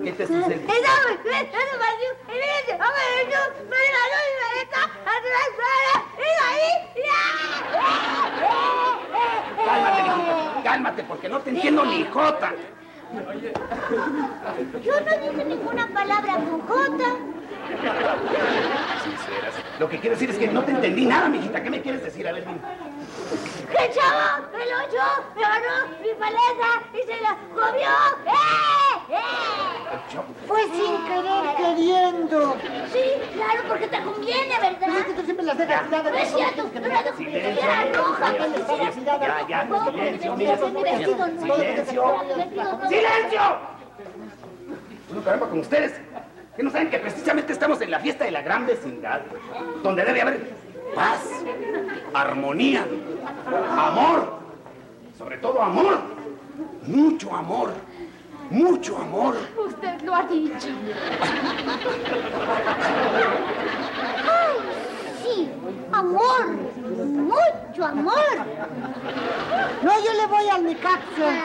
¿Qué te sucede? Cálmate, mijita, cálmate, porque no te entiendo ni jota. Yo no dije ninguna palabra con Jota. Sinceras. Lo que quiero decir es que no te entendí nada, mijita. ¿Qué me quieres decir? A ver, dime. ¡Que el chavo me lo echó, me agarró mi paleta y se la comió! Fue sin querer queriendo. Sí, claro, porque te conviene, ¿verdad? Pues es que tú siempre las dejas tiradas. No es cierto, Silencio. Ya, Silencio, mira. ¡Silencio! Bueno, caramba, con ustedes. ¿Que no saben que precisamente estamos en la fiesta de la gran vecindad? Donde debe haber paz, armonía, amor. Sobre todo amor. Mucho amor. Mucho amor. Usted lo ha dicho. ¡Ay, sí! ¡Amor! ¡Mucho amor! No, yo le voy al Necaxa.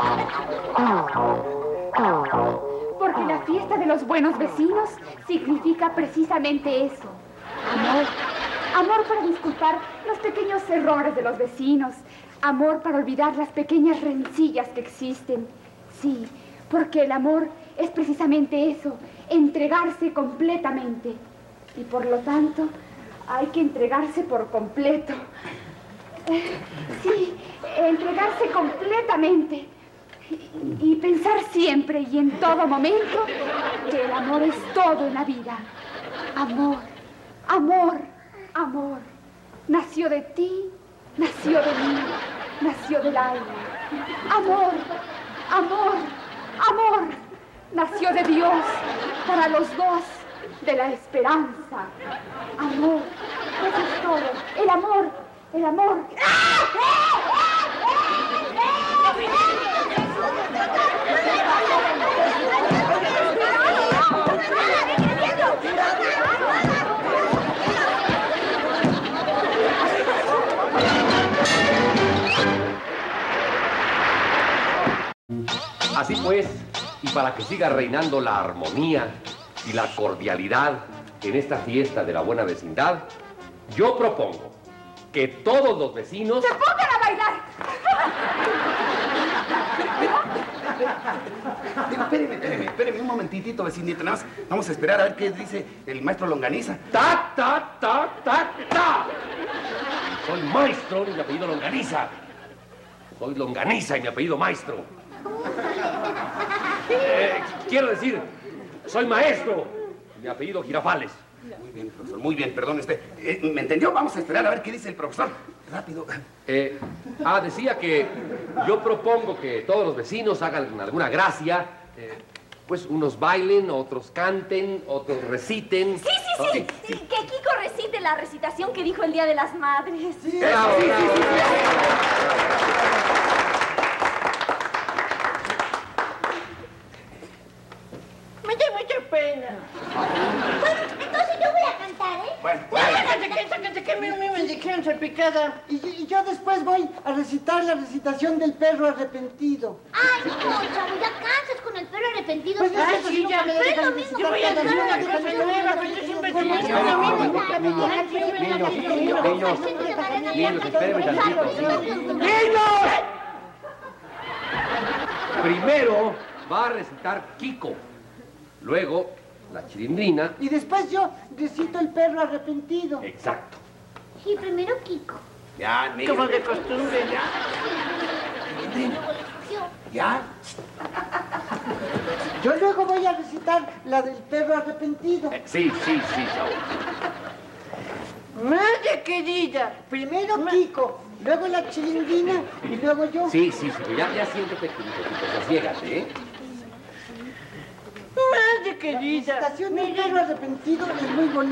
Porque la fiesta de los buenos vecinos significa precisamente eso. Amor. Amor para disculpar los pequeños errores de los vecinos. Amor para olvidar las pequeñas rencillas que existen. Sí, porque el amor es precisamente eso, entregarse completamente. Y por lo tanto, hay que entregarse por completo. Sí, entregarse completamente. Y pensar siempre y en todo momento que el amor es todo en la vida. Amor, amor, amor. Nació de ti, nació de mí, nació del aire. Amor, amor, amor. Nació de Dios para los dos, de la esperanza. Amor, eso es todo. El amor, el amor. Así pues, y para que siga reinando la armonía y la cordialidad en esta fiesta de la buena vecindad, yo propongo que todos los vecinos... ¡Se pongan a bailar! Espéreme un momentitito, vecinito. Nada más vamos a esperar a ver qué dice el maestro Longaniza. ¡Ta, ta, ta, ta, ta! Soy maestro y mi apellido Longaniza. Soy Longaniza y mi apellido maestro. Quiero decir, soy maestro y mi apellido Girafales. Muy bien, profesor, muy bien, perdón. ¿Me entendió? Vamos a esperar a ver qué dice el profesor. Rápido. Decía que yo propongo que todos los vecinos hagan alguna gracia. Pues unos bailen, otros canten, otros reciten. Sí. Que Kiko recite la recitación que dijo el Día de las Madres. Sí. Me da mucha pena. Bueno, entonces yo voy a cantar, ¿eh? Bueno. Sáquense, que me dijeron salpicada. Y yo después voy a recitar la recitación del perro arrepentido. Ay, no, chavo, ya cansas con el perro arrepentido. Pues no sé si nunca me es lo dejan mismo yo voy que a el decir perro una cosa arrepentido. nueva, que yo siempre te menciono a mí. Niños, espérenme tantito. ¡Niños! Primero va a recitar Kiko. Luego, la Chilindrina. Y después yo recito el perro arrepentido. Exacto. Sí, primero Kiko. Ya, niños. Como de costumbre. Ya. Yo luego voy a recitar la del perro arrepentido. Sí, chavo. Madre querida, primero Kiko, luego la Chilindrina y luego yo. Sí, ya siéntate, sosiégate, ¿eh? Madre querida, la recitación del perro arrepentido es muy bonita.